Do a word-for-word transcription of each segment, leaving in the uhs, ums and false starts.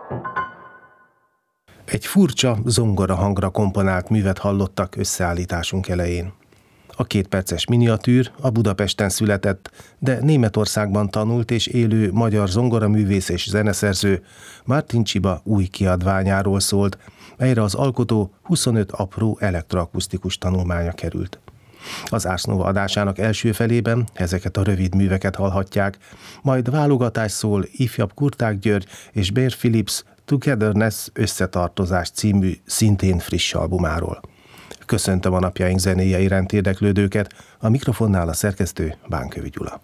Egy furcsa, zongora hangra komponált művet hallottak összeállításunk elején. A kétperces miniatűr a Budapesten született, de Németországban tanult és élő magyar zongoraművész és zeneszerző Martin Csiba új kiadványáról szólt, melyre az alkotó huszonöt apró elektroakusztikus tanulmánya került. Az Ars Nova adásának első felében ezeket a rövid műveket hallhatják, majd válogatás szól ifjabb Kurták György és Bear Phillips Togetherness összetartozás című szintén friss albumáról. Köszöntöm a napjaink zenéje iránt érdeklődőket, a mikrofonnál a szerkesztő Bánkövi Gyula.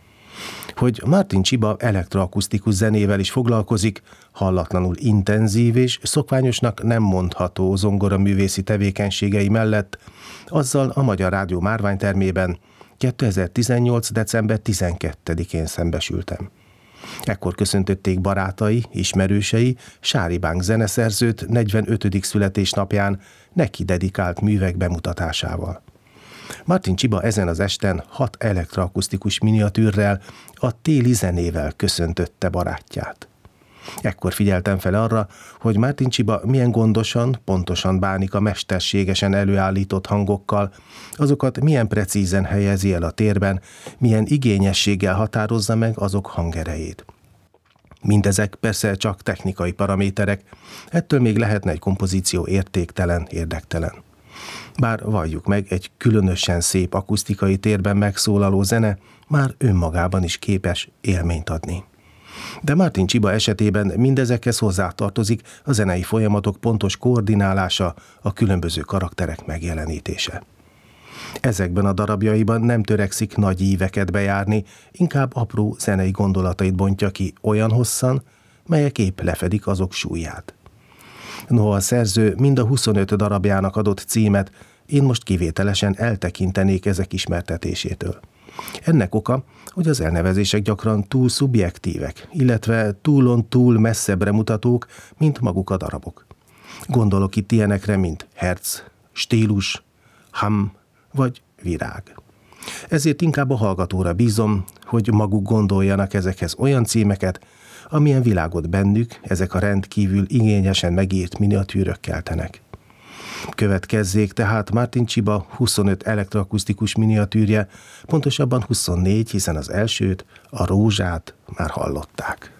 Hogy Martin Csiba elektroakusztikus zenével is foglalkozik, hallatlanul intenzív és szokványosnak nem mondható zongoraművészi tevékenységei mellett, azzal a Magyar Rádió márványtermében kétezer-tizennyolc. december tizenkettedikén szembesültem. Ekkor köszöntötték barátai, ismerősei Sári Bánk zeneszerzőt negyvenötödik születésnapján neki dedikált művek bemutatásával. Martin Csiba ezen az esten hat elektroakusztikus miniatűrrel, a téli zenével köszöntötte barátját. Ekkor figyeltem fel arra, hogy Martin Csiba milyen gondosan, pontosan bánik a mesterségesen előállított hangokkal, azokat milyen precízen helyezi el a térben, milyen igényességgel határozza meg azok hangerejét. Mindezek persze csak technikai paraméterek, ettől még lehetne egy kompozíció értéktelen, érdektelen. Bár valljuk meg, egy különösen szép akusztikai térben megszólaló zene már önmagában is képes élményt adni. De Martin Csiba esetében mindezekhez hozzátartozik a zenei folyamatok pontos koordinálása, a különböző karakterek megjelenítése. Ezekben a darabjaiban nem törekszik nagy íveket bejárni, inkább apró zenei gondolatait bontja ki olyan hosszan, melyek épp lefedik azok súlyát. Noha a szerző mind a huszonöt darabjának adott címet, én most kivételesen eltekintenék ezek ismertetésétől. Ennek oka, hogy az elnevezések gyakran túl szubjektívek, illetve túlon túl messzebbre mutatók, mint maguk a darabok. Gondolok itt ilyenekre, mint herc, stílus, ham vagy virág. Ezért inkább a hallgatóra bízom, hogy maguk gondoljanak ezekhez olyan címeket, amilyen világot bennük ezek a rendkívül igényesen megírt miniatűrök keltenek. Következzék tehát Martin Csiba huszonöt elektroakusztikus miniatűrje, pontosabban huszonnégy, hiszen az elsőt, a Rózsát már hallották.